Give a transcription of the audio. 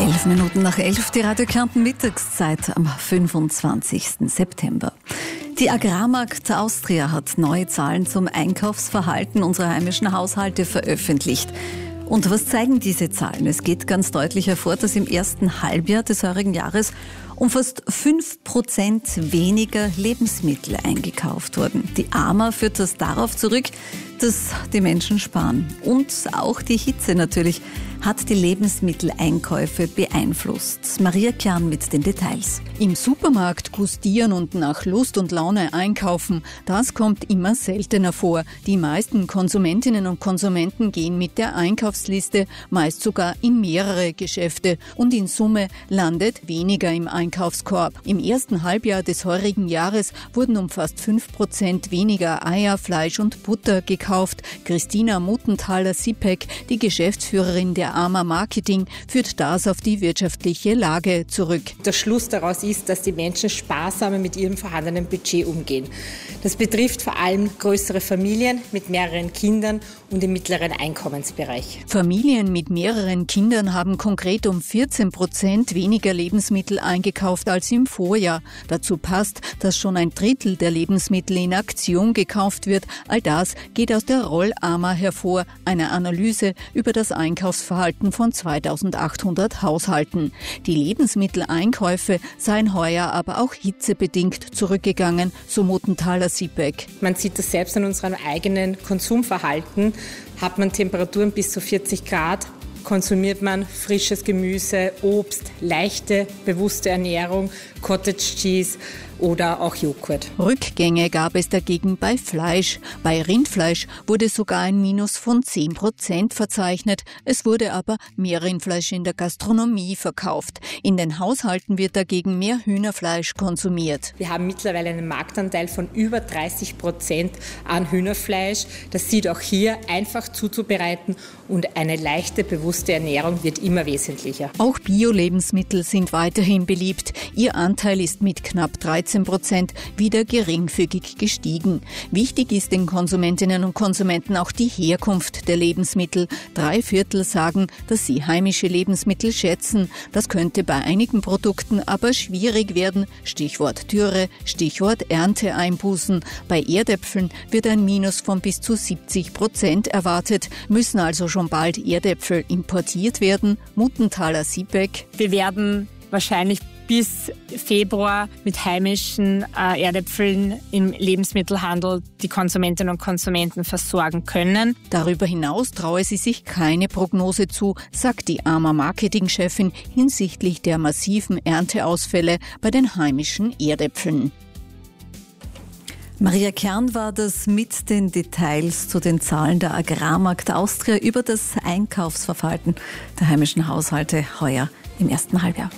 11 nach 11, die Radio Kärnten Mittagszeit am 25. September. Die Agrarmarkt Austria hat neue Zahlen zum Einkaufsverhalten unserer heimischen Haushalte veröffentlicht. Und was zeigen diese Zahlen? Es geht ganz deutlich hervor, dass im ersten Halbjahr des heurigen Jahres um fast 5% weniger Lebensmittel eingekauft wurden. Die AMA führt das darauf zurück, dass die Menschen sparen. Und auch die Hitze natürlich hat die Lebensmitteleinkäufe beeinflusst. Maria Kern mit den Details. Im Supermarkt gustieren und nach Lust und Laune einkaufen, das kommt immer seltener vor. Die meisten Konsumentinnen und Konsumenten gehen mit der Einkaufsliste meist sogar in mehrere Geschäfte und in Summe landet weniger im Einkaufskorb. Im ersten Halbjahr des heurigen Jahres wurden um fast 5% weniger Eier, Fleisch und Butter gekauft. Christina Muttenthaler-Sipek, die Geschäftsführerin der AMA Marketing, führt das auf die wirtschaftliche Lage zurück. Der Schluss daraus ist, dass die Menschen sparsamer mit ihrem vorhandenen Budget umgehen. Das betrifft vor allem größere Familien mit mehreren Kindern und im mittleren Einkommensbereich. Familien mit mehreren Kindern haben konkret um 14% weniger Lebensmittel eingekauft als im Vorjahr. Dazu passt, dass schon ein Drittel der Lebensmittel in Aktion gekauft wird. All das geht aus der Roll-AMA hervor, einer Analyse über das Einkaufsverhalten von 2800 Haushalten. Die Lebensmitteleinkäufe seien heuer aber auch hitzebedingt zurückgegangen, so Muttenthaler-Sipek. Man sieht das selbst an unserem eigenen Konsumverhalten. Hat man Temperaturen bis zu 40 Grad, konsumiert man frisches Gemüse, Obst, leichte, bewusste Ernährung, Cottage Cheese oder auch Joghurt. Rückgänge gab es dagegen bei Fleisch. Bei Rindfleisch wurde sogar ein Minus von 10% verzeichnet. Es wurde aber mehr Rindfleisch in der Gastronomie verkauft. In den Haushalten wird dagegen mehr Hühnerfleisch konsumiert. Wir haben mittlerweile einen Marktanteil von über 30% an Hühnerfleisch. Das sieht auch hier einfach zuzubereiten und eine leichte, bewusste Ernährung wird immer wesentlicher. Auch Bio-Lebensmittel sind weiterhin beliebt. Ihr Anteil ist mit knapp 13% wieder geringfügig gestiegen. Wichtig ist den Konsumentinnen und Konsumenten auch die Herkunft der Lebensmittel. 3/4 sagen, dass sie heimische Lebensmittel schätzen. Das könnte bei einigen Produkten aber schwierig werden. Stichwort Dürre, Stichwort Ernteeinbußen. Bei Erdäpfeln wird ein Minus von bis zu 70% erwartet. Müssen also schon bald Erdäpfel importiert werden? Muttenthaler-Sipek. Wir werden wahrscheinlich bis Februar mit heimischen Erdäpfeln im Lebensmittelhandel die Konsumentinnen und Konsumenten versorgen können. Darüber hinaus traue sie sich keine Prognose zu, sagt die AMA Marketingchefin hinsichtlich der massiven Ernteausfälle bei den heimischen Erdäpfeln. Maria Kern war das mit den Details zu den Zahlen der Agrarmarkt Austria über das Einkaufsverhalten der heimischen Haushalte heuer im ersten Halbjahr.